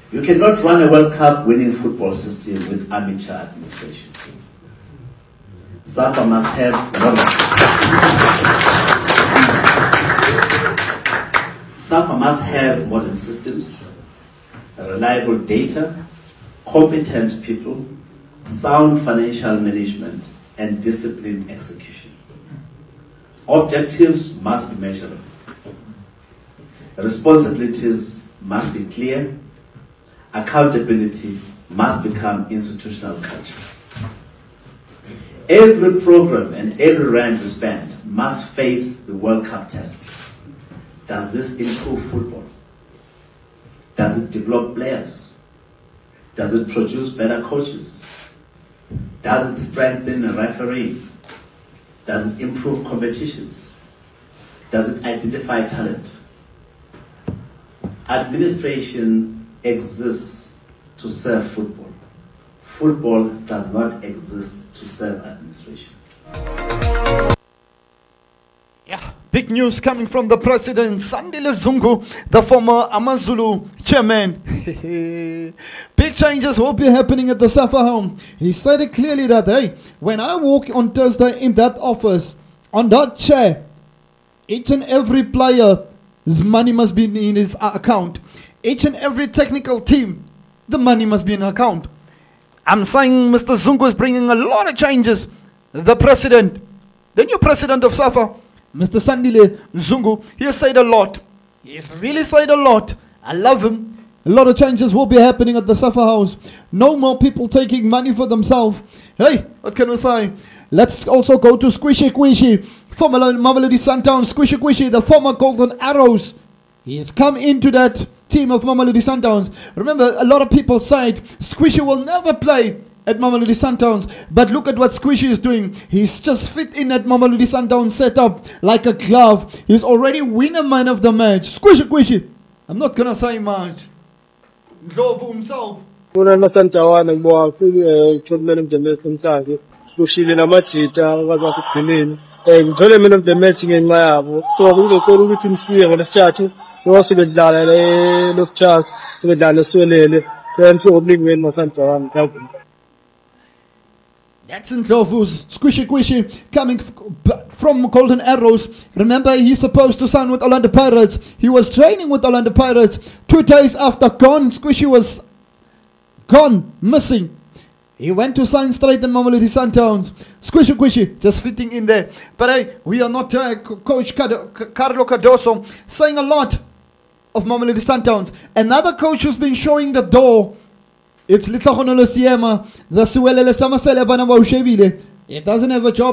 You cannot run a World Cup winning football system with amateur administration. SAFA must have modern systems, reliable data, competent people, sound financial management, and disciplined execution. Objectives must be measurable. Responsibilities must be clear. Accountability must become institutional culture. Every program and every rand we spend must face the World Cup test. Does this improve football? Does it develop players? Does it produce better coaches? Does it strengthen a referee? Does it improve competitions? Does it identify talent? Administration exists to serve football. Football does not exist to serve administration. Yeah, big news coming from the president, Sandile Zungu, the former Amazulu chairman. Big changes will be happening at the SAFA home. He stated clearly that, hey, when I walk on Thursday in that office, on that chair, each and every player's money must be in his account. Each and every technical team, the money must be in account. I'm saying Mr. Zungu is bringing a lot of changes. The president, the new president of SAFA, Mr. Sandile Zungu, he has said a lot. He's really said a lot. I love him. A lot of changes will be happening at the SAFA house. No more people taking money for themselves. Hey, what can we say? Let's also go to Squishy Squishy, former Mamelodi Sundowns. Squishy Squishy, the former Golden Arrows. He's come into that team of Mamelodi Sundowns. Remember, a lot of people said Squishy will never play at Mamelodi Sundowns, but look at what Squishy is doing. He's just fit in at Mamelodi Sundowns setup like a glove. He's already winner man of the match. Squishy Squishy. I'm not gonna say much. Ndlovu himself. Kuna nasantawana ngibonga tournament of the match namhlanje. Sibushile namajita abazwasigcineni. Ngithole man of the match ngenxa yabo. So kuzokhona ukuthi mfike ngolesithathu. Nose bedlala le Love Chance, sebedlala eswelele. Then for opening win masantawana. That's Ndlovu's Squishy Squishy coming from Golden Arrows. Remember, he's supposed to sign with Orlando Pirates. He was training with Orlando Pirates. 2 days after gone, Squishy was gone, missing. He went to sign straight in Mamelodi Sundowns. Squishy Squishy just fitting in there. But hey, we are not Coach Carlo Cardoso saying a lot of Mamelodi Sundowns. Another coach who's been showing the door. It's Litlagonolo Siema, the Suelele Samasele Banaba Ushebile. It doesn't have a job.